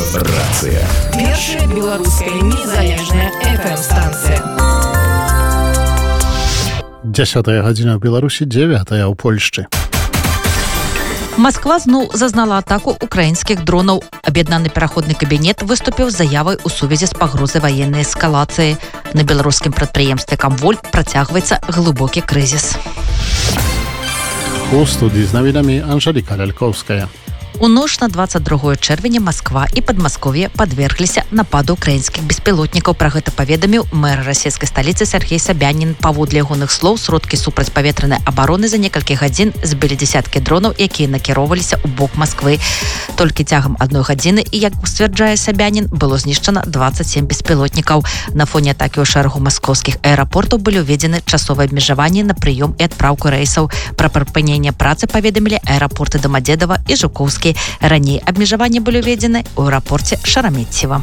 Рацыя. Першая беларуская незалежная FM-станція. 10 гадзіна ў Беларусі, 9 ў Польшчы. Москва зноў зазнала атаку украінскіх дронаў. Аб'яднаны пераходны кабінет выступіў з заявай у сувязі з пагрозай ваеннай эскалацыі. На беларускім прадпрыемстве «Камволь» працягваецца глыбокі крызіс. У студии з навінамі Анжеліка Лялькоўская. У ноч на 22 чэрвеня Москва і Падмасков'е падвергліся нападу украінскіх беспілотнікаў. Пра гэта паведаміў мэр расійскай сталіцы Сергей Собянин. Паводле ягоных слоў, сродкі супрацьпаветранай абароны за некалькі гадзін збілі дзесяткі дронаў, якія накіроўваліся ў бок Москвы. Толькі цягам адной гадзіны, і, як сцвярджае Собянин, было знішчана 27 беспілотнікаў. На фоне атакі ў шэрагу маскоўскіх аэрапортаў былі ўведзены часовыя абмежаванні на прыём і адпраўку рэйсаў. Пра прыпыненне працы паведамілі аэрапорты Домодедово і Жуковскі. Раней абмежаванні былі ўведзены ў аэрапорце Шараметцева.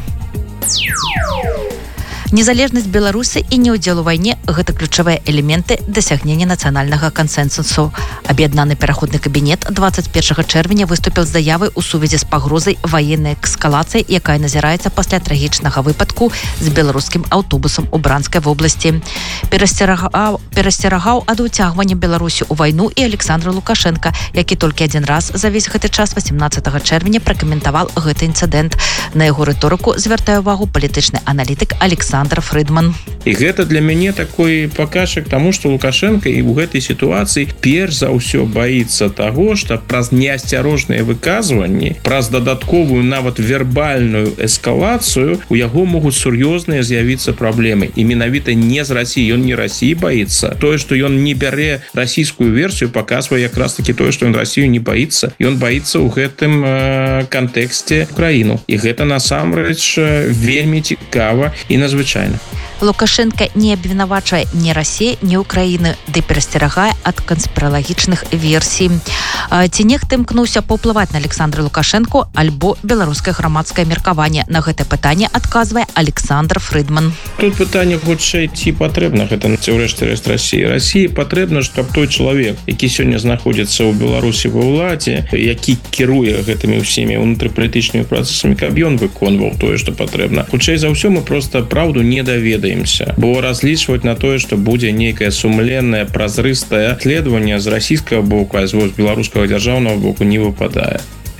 Незалежнасць Беларусі і неўдзел у вайне – гэта ключавыя элементы дасягнення нацыянальнага кансэнсусу. Аб'яднаны пераходны кабінет 21 чэрвеня выступіў з заявай у сувязі з пагрозай ваеннай эскалацыі, якая назіраецца пасля трагічнага выпадку з беларускім аўтобусам у Бранскай вобласці. Перасцерагаў ад уцягвання Беларусі ў вайну і Александр Лукашенко, які толькі адзін раз за весь гэты час 18 чэрвеня пракаментаваў гэты інцыдэнт. На яго рыторыку звяртае ўвагу палітычны аналітык Александр Фридман. І гэта для мяне такой паказчык таму, што Лукашенко і ў гэтай сітуацыі перш за ўсё баіцца таго, што праз неасцярожныя выказванні, праз дадатковую нават вербальную эскалацыю у яго могуць сур'ёзныя з'явіцца праблемы. І менавіта не з Расіі, ён не Расіі баіцца. Тое, што ён не бярэ расійскую версію, паказвае якраз такі тое, што ён Расію не баіцца. Ён баіцца ў гэтым кантэксце Украіну. І гэта насамрэч вельмі цікава і надзвычайна. Лукашенко не абвінавачвае ні Расіі, ні Украіны, ды перасцерагае ад канспіралагічных версій. Ці нехта імкнуўся паўплываць на Александра Лукашенко альбо беларускае грамадскае меркаванне? На гэта пытанне адказвае Александр Фридман. Тут пытанне хутчэй, ці патрэбна гэта ўрэшце рэшт Расіі. Расіі патрэбна, каб той чалавек, які сёння знаходзіцца ў Беларусі ва ўладзе, які кіруе гэтымі ўсімі ўнутрыпалітычнымі працэсамі, каб ён выконваў тое, што патрэбна. Хутчэй за ўсё мы проста праўду не даведаемся, бо разлічваць на тое, што будзе нейкае сумленнае, празрыстае следаванне з расійскага боку, а з беларускага дзяржаўнага боку не выпадае.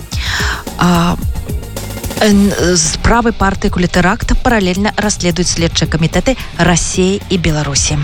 Справы па артыкуле тэракта паралельна расследуюць следчыя камітэты Расіі і Беларусі.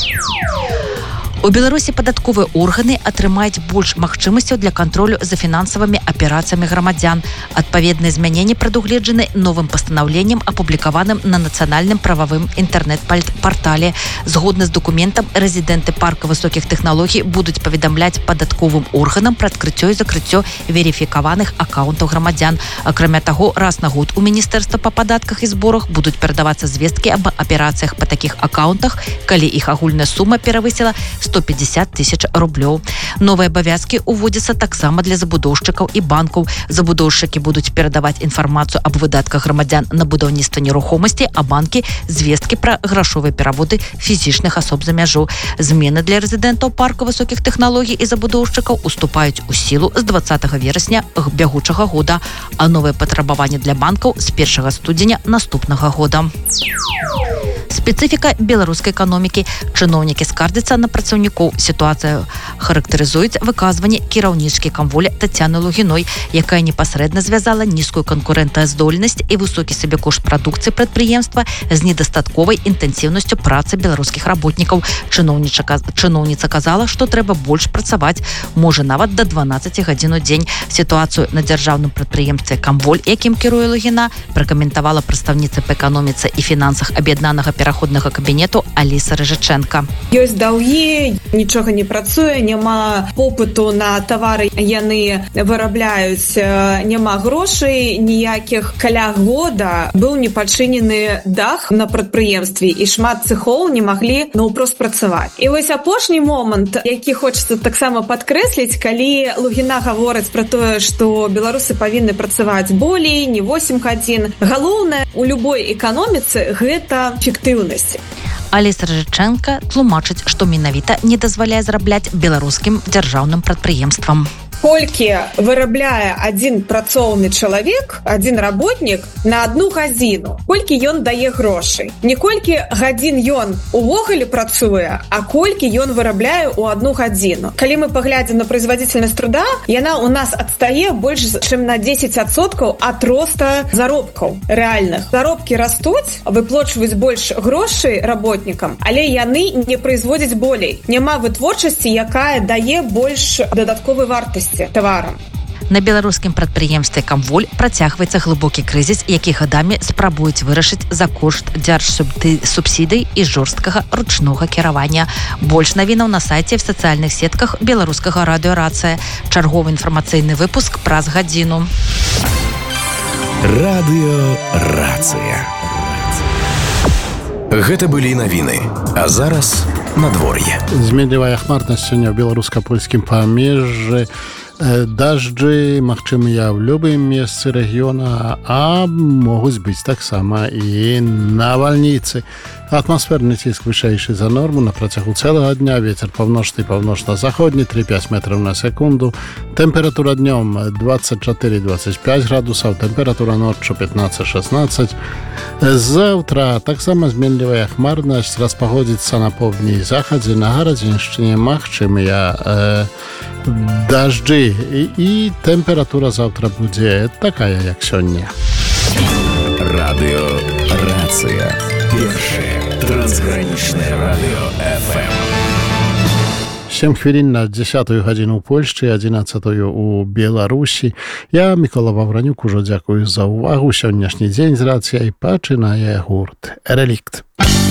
У Беларусі падатковыя органы атрымаюць больш магчымасцяў для кантролю за фінансавымі аперацыямі грамадзян. Адпаведныя змяненні прадугледжаны новым пастанаўленнем, апублікаваным на нацыянальным прававым інтэрнэт-партале. Згодна з дакументам, рэзідэнты парка высокіх тэхналогій будуць паведамляць падатковым органам пра адкрыццё і закрыццё верыфікаваных акаунтаў грамадзян. Акрамя таго, раз на год у Міністэрства па падатках і зборах будуць перадавацца звесткі аб аперацыях па такіх акаунтах, калі іх агульная сума перавысіла 150 тысяч рублёў. Новыя абавязкі ўводзяцца таксама для забудоўшчыкаў і банкаў. Забудоўшчыкі будуць перадаваць інфармацыю аб выдатках грамадзян на будаўніцтва нерухомасці, а банкі звесткі пра грашовыя пераводы фізічных асоб за мяжу. Змены для рэзідэнтаў парка высокіх тэхналогій і забудоўшчыкаў уступаюць у сілу з 20 верасня бягучага года, а новыя патрабаванні для банкаў з 1 студзеня наступнага года. Спецыфіка беларускай эканомікі. Чыноўнікі скардзяцца на працаўнікоў. Сітуацыю характарызуюць выказванні кіраўнічкі «Камволя» Тацяны Лугіной, якая непасрэдна звязала нізкую канкурэнтаздольнасць і высокі сабекошт прадукцыі прадпрыемства з недастатковай інтэнсіўнасцю працы беларускіх работнікаў. Чыноўніца казала, што трэба больш працаваць, можа нават да 12 гадзін у дзень. Сітуацыю на дзяржаўным прадпрыемстве «Камволь», якім кіруе Лугіна, пракаментавала прадстаўніца па эканоміцы і фінансах аб'яднанага пераходнага кабінету Аліса Рыжычэнка. Ёсць даўгі, нічога не працуе, няма попыту на тавары, яны вырабляюць, няма грошай ніякіх. Каля года быў не пачынены дах на прадпрыемстве і шмат цэхоў не маглі наўпрост працаваць. І вось апошні момант, які хочацца таксама падкрэсліць, калі Лугіна гаворыць пра тое, што беларусы павінны працаваць болей, не 8 гадзін. Галоўнае у любой эканоміцы гэта эфектыўнасць. Аліса Рыжычэнка тлумачыць, што менавіта не дазваляе зарабляць беларускім дзяржаўным прадпрыемствам. колькі вырабляе один працоўны чалавек, один работнік на 1 гадзіну, колькі ён дае грошай. Не колькі гадзін ён увогуле працуе, а колькі ён вырабляе ў 1 гадзіну. Калі мы паглядзім на производительнасць труда, яна у нас адстае больш чым на 10% ад роста заробкаў рэальных. Заробкі растуць, выплачваюць больш грошай работнікам, але яны не производзяць болей. Няма вытворчасці, якая дае больш дадатковай вартасці таварам. На беларускім прадпрыемстве «Камволь» працягваецца глыбокі крызіс, які гадамі спрабуюць вырашыць за кошт дзяржсубсідый і жорсткага ручнога кіравання. Больш навінаў на сайце в сацыяльных сетках беларускага радыё «Рацыя». Чарговы інфармацыйны выпуск праз гадзіну. Радыё «Рацыя». Гэта былі навіны. А зараз надвор'е. Зменлівая хмарнасць сёння ў беларуска-польскім памежжы. Дажджы магчымыя ў любым месцы рэгіёна, а могуць быць таксама і навальніцы. Атмасферны ціск вышэйшы за норму на працягу цэлага дня, вецер паўночны і паўночна-заходні 3-5 метраў на секунду. Тэмпература днём 24-25 градусаў, тэмпература ноччу 15-16. Заўтра таксама зменлівая хмарнасць, распагодзіцца на поўдні і захадзе, на Гарадзеншчыне магчымыя дажджы і тэмпература заўтра будзе такая, як сёння. Радыё «Рацыя». Першае трансгранічнае радыё FM. 7 хвілін на 10 гадзіну ў Польшчы, 11 у Беларусі. Я, Мікола Вавранюк, ужо дзякую за ўвагу. Сённяшні дзень з рацыяй пачынае гурт «Релікт».